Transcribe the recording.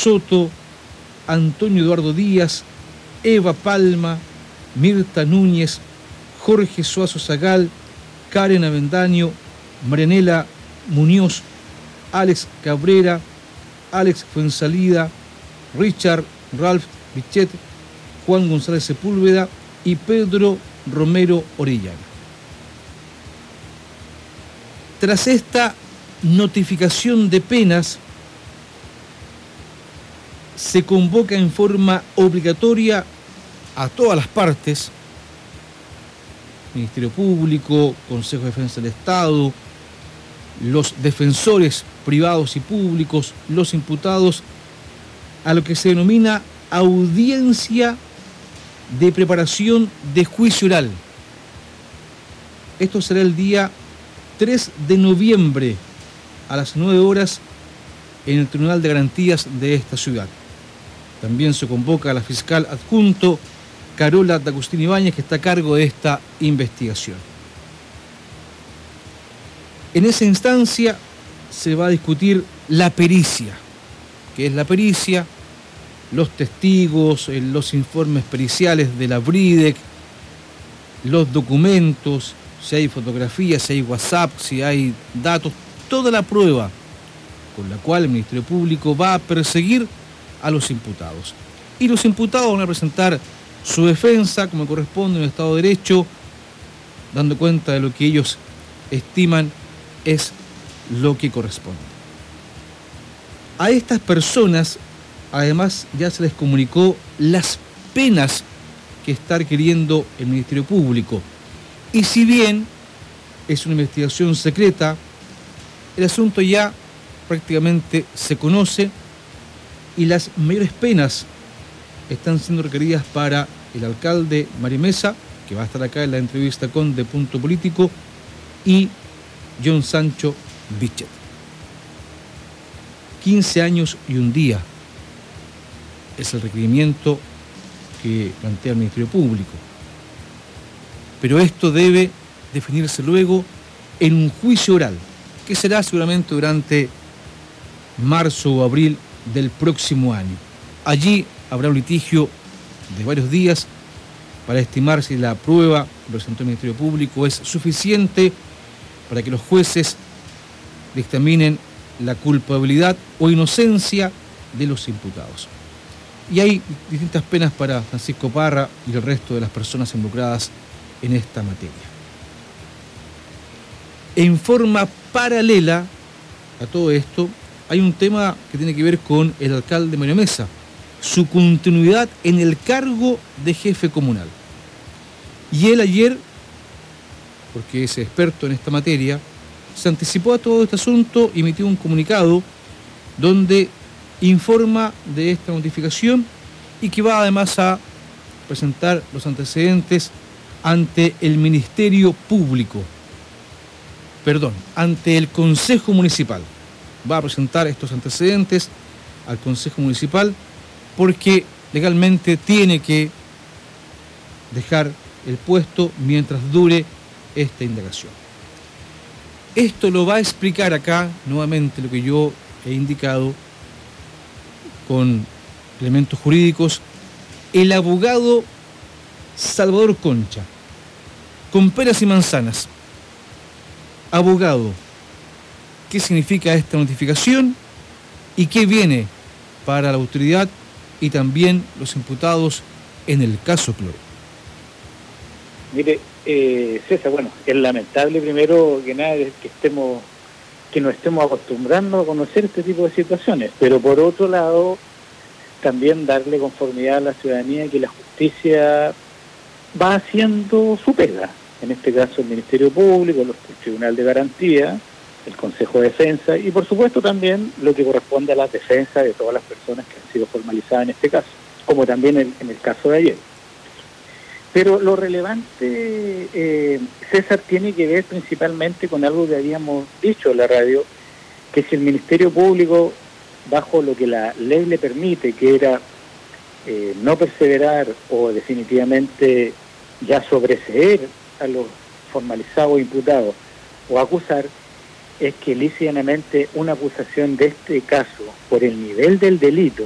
Soto, Antonio Eduardo Díaz, Eva Palma, Mirta Núñez, Jorge Suazo Zagal, Karen Avendaño, Marianela Muñoz, Alex Cabrera, Alex Fuensalida, Richard Ralph Bichet, Juan González Sepúlveda y Pedro Romero Orellana. Tras esta notificación de penas, se convoca en forma obligatoria a todas las partes, Ministerio Público, Consejo de Defensa del Estado, los defensores privados y públicos, los imputados, a lo que se denomina audiencia de preparación de juicio oral. Esto será el día 3 de noviembre a las 9 horas en el Tribunal de Garantías de esta ciudad. También se convoca a la fiscal adjunto Carola D'Agustín Ibáñez, que está a cargo de esta investigación. En esa instancia se va a discutir la pericia. ¿Qué es la pericia? Los testigos, los informes periciales de la BRIDEC, los documentos, si hay fotografías, si hay WhatsApp, si hay datos, toda la prueba con la cual el Ministerio Público va a perseguir a los imputados. Y los imputados van a presentar su defensa como corresponde en el Estado de Derecho, dando cuenta de lo que ellos estiman es lo que corresponde. A estas personas, además, ya se les comunicó las penas que está requiriendo el Ministerio Público. Y si bien es una investigación secreta, el asunto ya prácticamente se conoce y las mayores penas están siendo requeridas para el alcalde Mario Mesa, que va a estar acá en la entrevista con De Punto Político, y John Sancho Bichet. 15 años y un día es el requerimiento que plantea el Ministerio Público. Pero esto debe definirse luego en un juicio oral, que será seguramente durante marzo o abril del próximo año. Allí habrá un litigio de varios días para estimar si la prueba que presentó el Ministerio Público es suficiente para que los jueces dictaminen la culpabilidad o inocencia de los imputados. Y hay distintas penas para Francisco Parra y el resto de las personas involucradas en esta materia. En forma paralela a todo esto, hay un tema que tiene que ver con el alcalde Mario Mesa, su continuidad en el cargo de jefe comunal. Y él ayer, porque es experto en esta materia, se anticipó a todo este asunto y emitió un comunicado donde informa de esta notificación y que va además a presentar los antecedentes ante el Ministerio Público, ante el Consejo Municipal. Va a presentar estos antecedentes al Consejo Municipal porque legalmente tiene que dejar el puesto mientras dure esta indagación. Esto lo va a explicar acá, nuevamente, lo que yo he indicado con elementos jurídicos, el abogado Salvador Concha, con peras y manzanas. Abogado, ¿qué significa esta notificación y qué viene para la autoridad y también los imputados en el caso Cloro? Mire, César, bueno, es lamentable primero que nada que nos estemos acostumbrando a conocer este tipo de situaciones, pero por otro lado también darle conformidad a la ciudadanía que la justicia va haciendo su pega, en este caso el Ministerio Público, el Tribunal de Garantía, el Consejo de Defensa y por supuesto también lo que corresponde a las defensas de todas las personas que han sido formalizadas en este caso, como también en el caso de ayer. Pero lo relevante, César, tiene que ver principalmente con algo que habíamos dicho en la radio, que si el Ministerio Público, bajo lo que la ley le permite, que era no perseverar o definitivamente ya sobreseer a los formalizados imputados o acusar, es que lisa y llanamente una acusación de este caso, por el nivel del delito,